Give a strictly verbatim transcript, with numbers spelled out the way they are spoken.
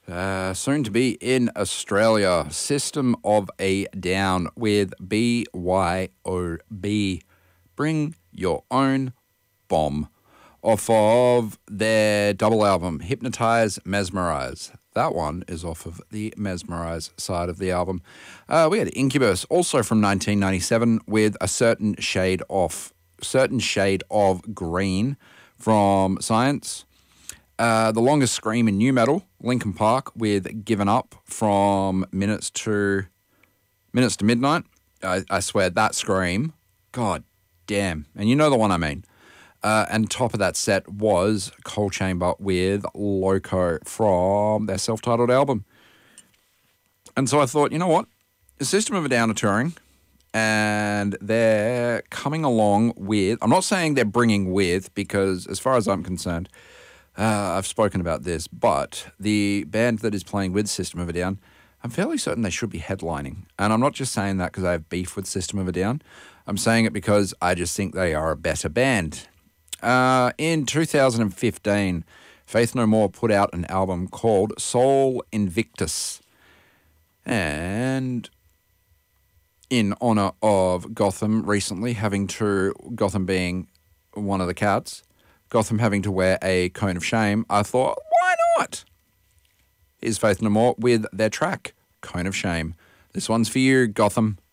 Uh, soon to be in Australia. System of a Down with B Y O B. Bring Your Own Bomb. Off of their double album, Hypnotize, Mesmerize. That one is off of the Mesmerize side of the album. Uh, we had Incubus, also from nineteen ninety-seven, with a certain shade of, certain shade of green from Science. Uh, the Longest Scream in new metal, Linkin Park, with Given Up from Minutes to Minutes to Midnight. I, I swear that scream, god damn, and you know the one I mean. Uh, and top of that set was Coal Chamber with Loco from their self-titled album. And so I thought, you know what? The System of a Down are touring, and they're coming along with... I'm not saying they're bringing with, because as far as I'm concerned, uh, I've spoken about this, but the band that is playing with System of a Down, I'm fairly certain they should be headlining. And I'm not just saying that because I have beef with System of a Down. I'm saying it because I just think they are a better band. Uh, in two thousand fifteen, Faith No More put out an album called Soul Invictus. And in honor of Gotham recently having to, Gotham being one of the cats, Gotham having to wear a cone of shame, I thought, why not? Here's Faith No More with their track, Cone of Shame. This one's for you, Gotham.